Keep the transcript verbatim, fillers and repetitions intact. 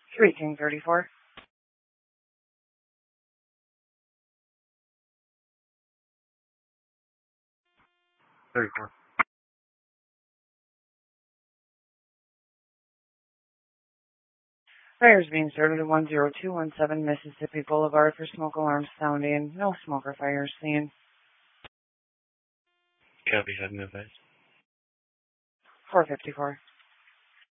three King thirty-four. thirty-four. Fires being started at one zero two one seven Mississippi Boulevard for smoke alarm sounding. No smoker fires seen. Copy, have no advice. four fifty-four.